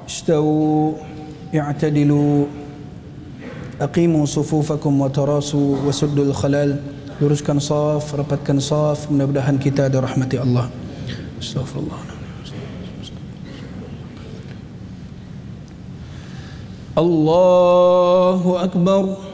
استووا اعتدلوا أقيموا صفوفكم وتراصوا وسدوا الخلال. Luruskan saf, rapatkan saf. Mudah-mudahan kita ada rahmati Allah. Astagfirullah. Allahu Akbar.